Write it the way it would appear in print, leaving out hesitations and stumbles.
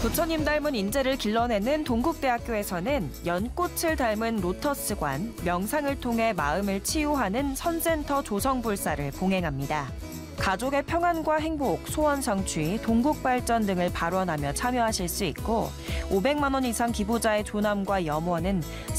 부처님 닮은 인재를 길러내는 동국대학교에서는 연꽃을 닮은 로터스관, 명상을 통해 마음을 치유하는 선센터 조성불사를 봉행합니다. 가족의 평안과 행복, 소원 성취, 동국 발전 등을 발언하며 참여하실 수 있고 500만 원 이상 기부자의 조남과 염원은